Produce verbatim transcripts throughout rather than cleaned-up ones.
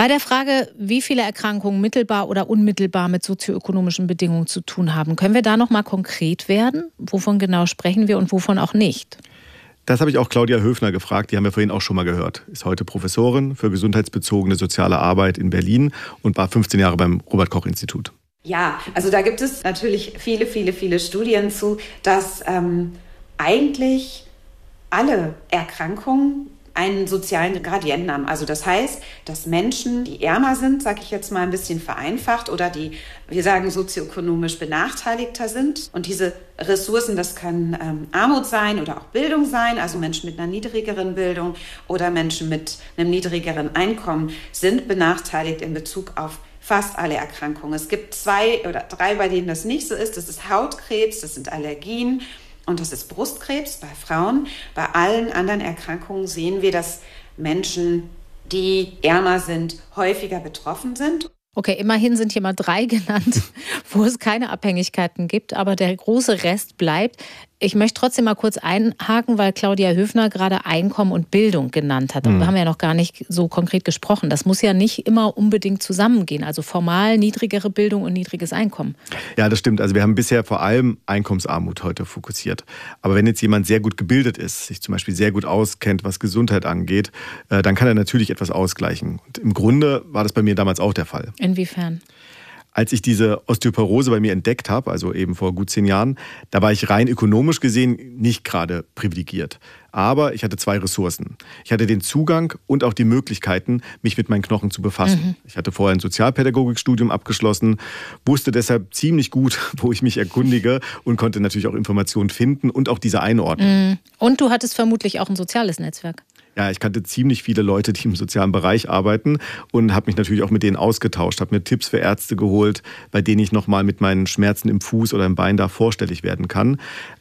Bei der Frage, wie viele Erkrankungen mittelbar oder unmittelbar mit sozioökonomischen Bedingungen zu tun haben, können wir da noch mal konkret werden? Wovon genau sprechen wir und wovon auch nicht? Das habe ich auch Claudia Höfner gefragt, die haben wir vorhin auch schon mal gehört. Ist heute Professorin für gesundheitsbezogene soziale Arbeit in Berlin und war fünfzehn Jahre beim Robert-Koch-Institut. Ja, also da gibt es natürlich viele, viele, viele Studien zu, dass ähm, eigentlich alle Erkrankungen einen sozialen Gradienten haben. Also das heißt, dass Menschen, die ärmer sind, sage ich jetzt mal ein bisschen vereinfacht, oder die, wir sagen, sozioökonomisch benachteiligter sind. Und diese Ressourcen, das kann ähm, Armut sein oder auch Bildung sein, also Menschen mit einer niedrigeren Bildung oder Menschen mit einem niedrigeren Einkommen sind benachteiligt in Bezug auf fast alle Erkrankungen. Es gibt zwei oder drei, bei denen das nicht so ist. Das ist Hautkrebs, das sind Allergien. Und das ist Brustkrebs bei Frauen. Bei allen anderen Erkrankungen sehen wir, dass Menschen, die ärmer sind, häufiger betroffen sind. Okay, immerhin sind hier mal drei genannt, wo es keine Abhängigkeiten gibt, aber der große Rest bleibt. Ich möchte trotzdem mal kurz einhaken, weil Claudia Höfner gerade Einkommen und Bildung genannt hat. Darüber mhm. haben wir ja noch gar nicht so konkret gesprochen. Das muss ja nicht immer unbedingt zusammengehen. Also formal niedrigere Bildung und niedriges Einkommen. Ja, das stimmt. Also wir haben bisher vor allem Einkommensarmut heute fokussiert. Aber wenn jetzt jemand sehr gut gebildet ist, sich zum Beispiel sehr gut auskennt, was Gesundheit angeht, dann kann er natürlich etwas ausgleichen. Und im Grunde war das bei mir damals auch der Fall. Inwiefern? Als ich diese Osteoporose bei mir entdeckt habe, also eben vor gut zehn Jahren, da war ich rein ökonomisch gesehen nicht gerade privilegiert. Aber ich hatte zwei Ressourcen. Ich hatte den Zugang und auch die Möglichkeiten, mich mit meinen Knochen zu befassen. Mhm. Ich hatte vorher ein Sozialpädagogikstudium abgeschlossen, wusste deshalb ziemlich gut, wo ich mich erkundige und konnte natürlich auch Informationen finden und auch diese einordnen. Mhm. Und du hattest vermutlich auch ein soziales Netzwerk. Ja, ich kannte ziemlich viele Leute, die im sozialen Bereich arbeiten und habe mich natürlich auch mit denen ausgetauscht, habe mir Tipps für Ärzte geholt, bei denen ich nochmal mit meinen Schmerzen im Fuß oder im Bein da vorstellig werden kann.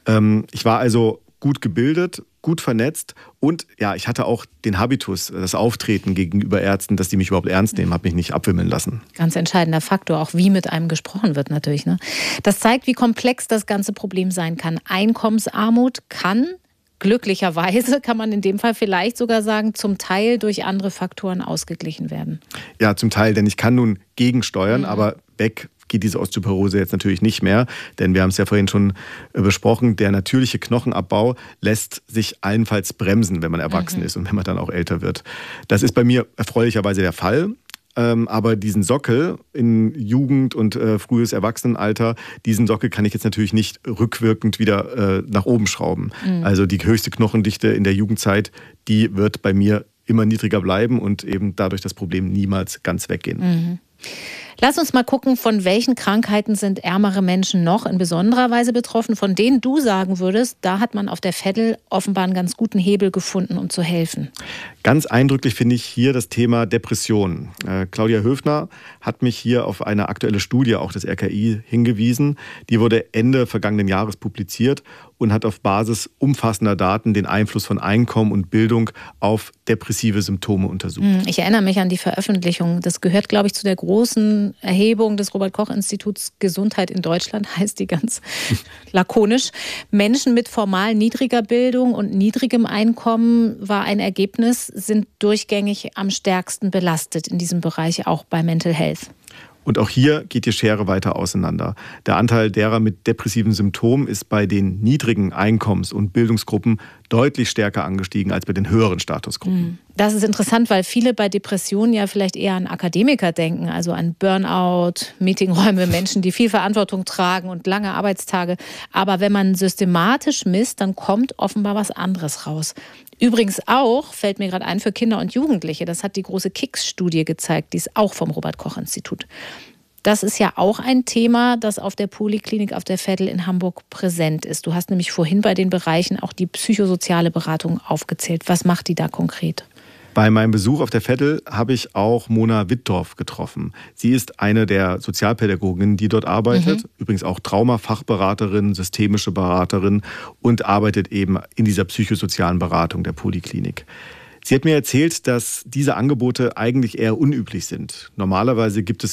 Ich war also gut gebildet, gut vernetzt und ja, ich hatte auch den Habitus, das Auftreten gegenüber Ärzten, dass die mich überhaupt ernst nehmen, habe mich nicht abwimmeln lassen. Ganz entscheidender Faktor, auch wie mit einem gesprochen wird natürlich, ne? Das zeigt, wie komplex das ganze Problem sein kann. Einkommensarmut kann glücklicherweise, kann man in dem Fall vielleicht sogar sagen, zum Teil durch andere Faktoren ausgeglichen werden. Ja, zum Teil, denn ich kann nun gegensteuern, mhm. aber weg geht diese Osteoporose jetzt natürlich nicht mehr, denn wir haben es ja vorhin schon besprochen, der natürliche Knochenabbau lässt sich allenfalls bremsen, wenn man erwachsen mhm. ist und wenn man dann auch älter wird. Das ist bei mir erfreulicherweise der Fall. Aber diesen Sockel in Jugend und äh, frühes Erwachsenenalter, diesen Sockel kann ich jetzt natürlich nicht rückwirkend wieder äh, nach oben schrauben. Mhm. Also die höchste Knochendichte in der Jugendzeit, die wird bei mir immer niedriger bleiben und eben dadurch das Problem niemals ganz weggehen. Mhm. Lass uns mal gucken, von welchen Krankheiten sind ärmere Menschen noch in besonderer Weise betroffen, von denen du sagen würdest, da hat man auf der Veddel offenbar einen ganz guten Hebel gefunden, um zu helfen. Ganz eindrücklich finde ich hier das Thema Depression. Äh, Claudia Höfner hat mich hier auf eine aktuelle Studie auch des R K I hingewiesen. Die wurde Ende vergangenen Jahres publiziert und hat auf Basis umfassender Daten den Einfluss von Einkommen und Bildung auf depressive Symptome untersucht. Ich erinnere mich an die Veröffentlichung. Das gehört, glaube ich, zu der großen Erhebung des Robert-Koch-Instituts Gesundheit in Deutschland, heißt die ganz lakonisch. Menschen mit formal niedriger Bildung und niedrigem Einkommen war ein Ergebnis, sind durchgängig am stärksten belastet in diesem Bereich, auch bei Mental Health. Und auch hier geht die Schere weiter auseinander. Der Anteil derer mit depressiven Symptomen ist bei den niedrigen Einkommens- und Bildungsgruppen deutlich stärker angestiegen als bei den höheren Statusgruppen. Das ist interessant, weil viele bei Depressionen ja vielleicht eher an Akademiker denken, also an Burnout, Meetingräume, Menschen, die viel Verantwortung tragen und lange Arbeitstage. Aber wenn man systematisch misst, dann kommt offenbar was anderes raus. Übrigens auch, fällt mir gerade ein, für Kinder und Jugendliche. Das hat die große K I C S-Studie gezeigt, die ist auch vom Robert-Koch-Institut. Das ist ja auch ein Thema, das auf der Poliklinik auf der Veddel in Hamburg präsent ist. Du hast nämlich vorhin bei den Bereichen auch die psychosoziale Beratung aufgezählt. Was macht die da konkret? Bei meinem Besuch auf der Veddel habe ich auch Mona Wittdorf getroffen. Sie ist eine der Sozialpädagoginnen, die dort arbeitet. Mhm. Übrigens auch Traumafachberaterin, systemische Beraterin und arbeitet eben in dieser psychosozialen Beratung der Poliklinik. Sie hat mir erzählt, dass diese Angebote eigentlich eher unüblich sind. Normalerweise gibt es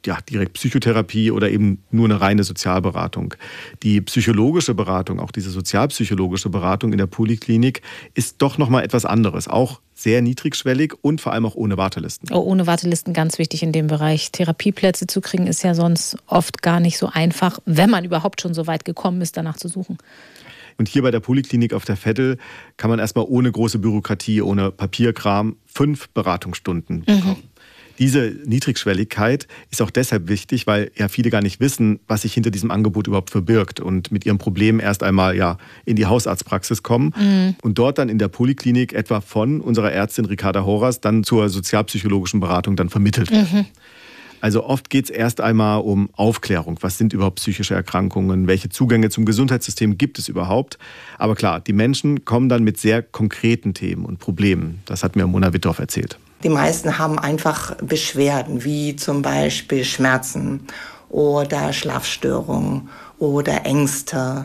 ja, direkt Psychotherapie oder eben nur eine reine Sozialberatung. Die psychologische Beratung, auch diese sozialpsychologische Beratung in der Poliklinik, ist doch nochmal etwas anderes. Auch sehr niedrigschwellig und vor allem auch ohne Wartelisten. Oh, ohne Wartelisten ganz wichtig in dem Bereich. Therapieplätze zu kriegen ist ja sonst oft gar nicht so einfach, wenn man überhaupt schon so weit gekommen ist, danach zu suchen. Und hier bei der Poliklinik auf der Veddel kann man erstmal ohne große Bürokratie, ohne Papierkram fünf Beratungsstunden bekommen. Mhm. Diese Niedrigschwelligkeit ist auch deshalb wichtig, weil ja viele gar nicht wissen, was sich hinter diesem Angebot überhaupt verbirgt und mit ihrem Problem erst einmal ja in die Hausarztpraxis kommen mhm. und dort dann in der Poliklinik etwa von unserer Ärztin Ricarda Horas dann zur sozialpsychologischen Beratung dann vermittelt werden. Mhm. Also oft geht es erst einmal um Aufklärung. Was sind überhaupt psychische Erkrankungen? Welche Zugänge zum Gesundheitssystem gibt es überhaupt? Aber klar, die Menschen kommen dann mit sehr konkreten Themen und Problemen. Das hat mir Mona Wittdorf erzählt. Die meisten haben einfach Beschwerden, wie zum Beispiel Schmerzen oder Schlafstörungen oder Ängste.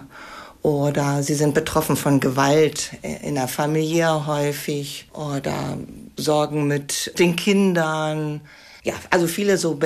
Oder sie sind betroffen von Gewalt in der Familie häufig oder Sorgen mit den Kindern. Ja, also viele so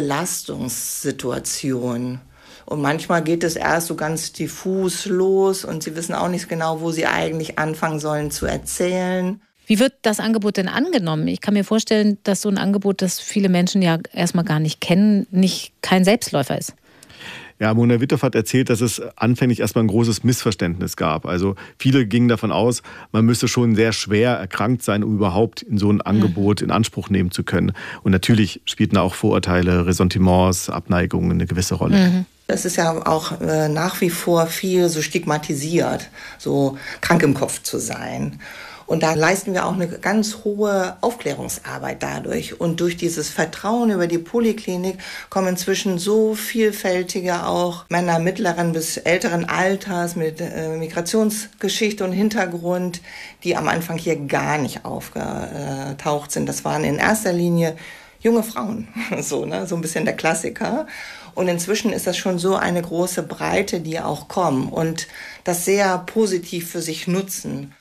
Belastungssituationen. Und manchmal geht es erst so ganz diffus los und sie wissen auch nicht genau, wo sie eigentlich anfangen sollen zu erzählen. Wie wird das Angebot denn angenommen? Ich kann mir vorstellen, dass so ein Angebot, das viele Menschen ja erstmal gar nicht kennen, nicht kein Selbstläufer ist. Ja, Mona Wittdorf hat erzählt, dass es anfänglich erstmal ein großes Missverständnis gab. Also viele gingen davon aus, man müsste schon sehr schwer erkrankt sein, um überhaupt in so ein Angebot in Anspruch nehmen zu können. Und natürlich spielten da auch Vorurteile, Ressentiments, Abneigungen eine gewisse Rolle. Mhm. Das ist ja auch äh, nach wie vor viel so stigmatisiert, so krank im Kopf zu sein. Und da leisten wir auch eine ganz hohe Aufklärungsarbeit dadurch. Und durch dieses Vertrauen über die Poliklinik kommen inzwischen so vielfältige auch Männer mittleren bis älteren Alters mit äh, Migrationsgeschichte und Hintergrund, die am Anfang hier gar nicht aufgetaucht sind. Das waren in erster Linie junge Frauen, so, ne, so ein bisschen der Klassiker. Und inzwischen ist das schon so eine große Breite, die auch kommen und das sehr positiv für sich nutzen.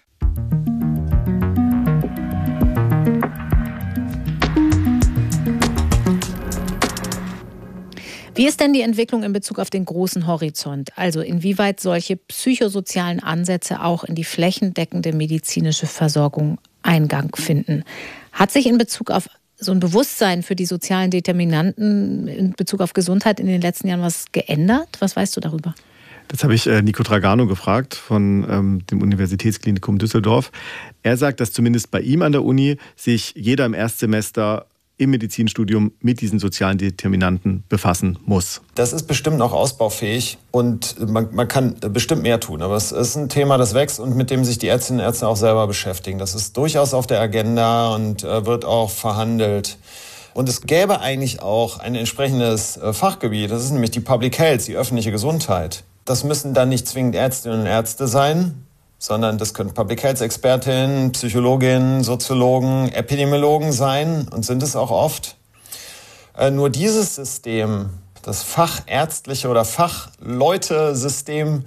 Wie ist denn die Entwicklung in Bezug auf den großen Horizont? Also inwieweit solche psychosozialen Ansätze auch in die flächendeckende medizinische Versorgung Eingang finden? Hat sich in Bezug auf so ein Bewusstsein für die sozialen Determinanten in Bezug auf Gesundheit in den letzten Jahren was geändert? Was weißt du darüber? Das habe ich äh, Nico Dragano gefragt von ähm, dem Universitätsklinikum Düsseldorf. Er sagt, dass zumindest bei ihm an der Uni sich jeder im Erstsemester im Medizinstudium mit diesen sozialen Determinanten befassen muss. Das ist bestimmt noch ausbaufähig und man, man kann bestimmt mehr tun. Aber es ist ein Thema, das wächst und mit dem sich die Ärztinnen und Ärzte auch selber beschäftigen. Das ist durchaus auf der Agenda und äh, wird auch verhandelt. Und es gäbe eigentlich auch ein entsprechendes äh, Fachgebiet. Das ist nämlich die Public Health, die öffentliche Gesundheit. Das müssen dann nicht zwingend Ärztinnen und Ärzte sein, sondern das können Public Health Expertinnen, Psychologinnen, Soziologen, Epidemiologen sein und sind es auch oft. Äh, nur dieses System, das fachärztliche oder Fachleute-System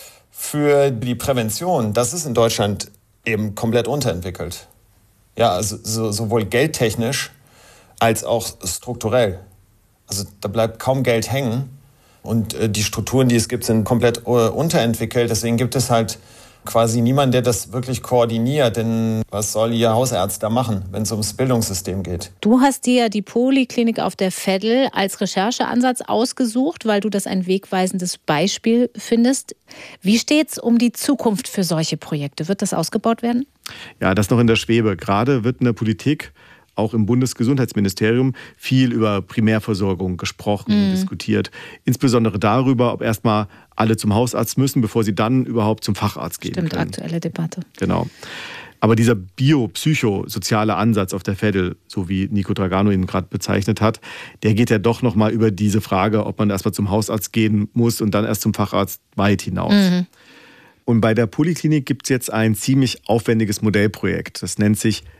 für die Prävention, das ist in Deutschland eben komplett unterentwickelt. Ja, also so, sowohl geldtechnisch als auch strukturell. Also da bleibt kaum Geld hängen und äh, die Strukturen, die es gibt, sind komplett äh, unterentwickelt. Deswegen gibt es halt quasi niemand, der das wirklich koordiniert, denn was soll Ihr Hausarzt da machen, wenn es ums Bildungssystem geht? Du hast dir ja die Poliklinik auf der Veddel als Rechercheansatz ausgesucht, weil du das ein wegweisendes Beispiel findest. Wie steht's um die Zukunft für solche Projekte? Wird das ausgebaut werden? Ja, das noch in der Schwebe. Gerade wird in der Politik, auch im Bundesgesundheitsministerium, viel über Primärversorgung gesprochen und mhm. diskutiert. Insbesondere darüber, ob erstmal alle zum Hausarzt müssen, bevor sie dann überhaupt zum Facharzt gehen Stimmt, können. aktuelle Debatte. Genau. Aber dieser bio-psychosoziale Ansatz auf der Veddel, so wie Nico Dragano ihn gerade bezeichnet hat, der geht ja doch nochmal über diese Frage, ob man erstmal zum Hausarzt gehen muss und dann erst zum Facharzt, weit hinaus. Mhm. Und bei der Poliklinik gibt es jetzt ein ziemlich aufwendiges Modellprojekt. Das nennt sich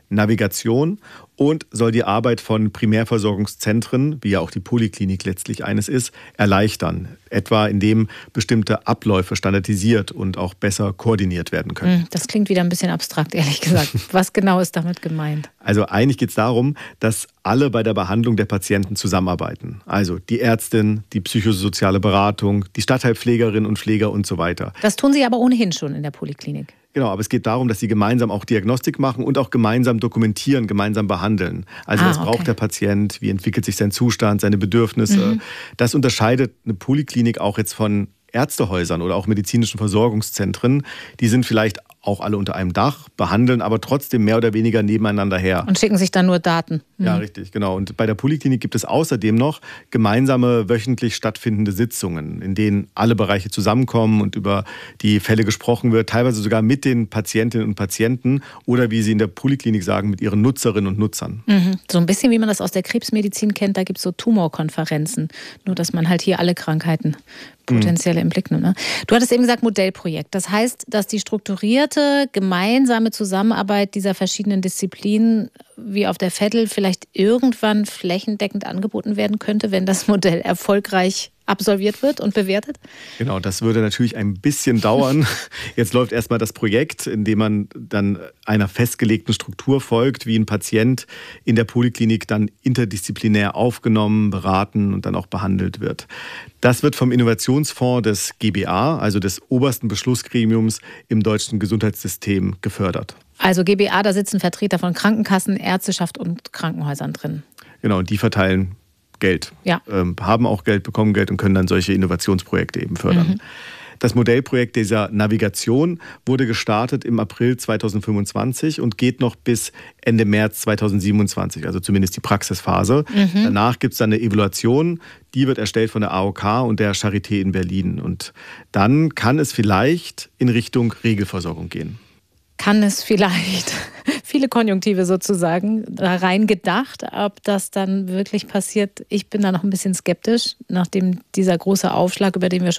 Navigation und soll die Arbeit von Primärversorgungszentren, wie ja auch die Poliklinik letztlich eines ist, erleichtern. Etwa indem bestimmte Abläufe standardisiert und auch besser koordiniert werden können. Das klingt wieder ein bisschen abstrakt, ehrlich gesagt. Was genau ist damit gemeint? Also eigentlich geht es darum, dass alle bei der Behandlung der Patienten zusammenarbeiten. Also die Ärztin, die psychosoziale Beratung, die Stadtteilpflegerinnen und Pfleger und so weiter. Das tun Sie aber ohnehin schon in der Poliklinik. Genau, aber es geht darum, dass sie gemeinsam auch Diagnostik machen und auch gemeinsam dokumentieren, gemeinsam behandeln. Also Ah, was braucht okay. der Patient, wie entwickelt sich sein Zustand, seine Bedürfnisse. Mhm. Das unterscheidet eine Poliklinik auch jetzt von Ärztehäusern oder auch medizinischen Versorgungszentren. Die sind vielleicht auch alle unter einem Dach, behandeln aber trotzdem mehr oder weniger nebeneinander her. Und schicken sich dann nur Daten. Mhm. Ja, richtig, genau. Und bei der Poliklinik gibt es außerdem noch gemeinsame wöchentlich stattfindende Sitzungen, in denen alle Bereiche zusammenkommen und über die Fälle gesprochen wird, teilweise sogar mit den Patientinnen und Patienten oder wie sie in der Poliklinik sagen, mit ihren Nutzerinnen und Nutzern. Mhm. So ein bisschen wie man das aus der Krebsmedizin kennt, da gibt es so Tumorkonferenzen. Nur, dass man halt hier alle Krankheiten potenzielle im Blick nimmt. Ne? Du hattest eben gesagt Modellprojekt. Das heißt, dass die strukturierte, gemeinsame Zusammenarbeit dieser verschiedenen Disziplinen wie auf der Vettel vielleicht irgendwann flächendeckend angeboten werden könnte, wenn das Modell erfolgreich absolviert wird und bewertet? Genau, das würde natürlich ein bisschen dauern. Jetzt läuft erstmal das Projekt, in dem man dann einer festgelegten Struktur folgt, wie ein Patient in der Poliklinik dann interdisziplinär aufgenommen, beraten und dann auch behandelt wird. Das wird vom Innovationsfonds des G B A, also des obersten Beschlussgremiums im deutschen Gesundheitssystem, gefördert. Also G B A, da sitzen Vertreter von Krankenkassen, Ärzteschaft und Krankenhäusern drin. Genau, und die verteilen Geld, Ja. ähm, haben auch Geld, bekommen Geld und können dann solche Innovationsprojekte eben fördern. Mhm. Das Modellprojekt dieser Navigation wurde gestartet im April zweitausendfünfundzwanzig und geht noch bis Ende März zweitausendsiebenundzwanzig, also zumindest die Praxisphase. Mhm. Danach gibt es dann eine Evaluation, die wird erstellt von der A O K und der Charité in Berlin. Und dann kann es vielleicht in Richtung Regelversorgung gehen. Kann es vielleicht, viele Konjunktive sozusagen, da rein gedacht, ob das dann wirklich passiert. Ich bin da noch ein bisschen skeptisch, nachdem dieser große Aufschlag, über den wir schon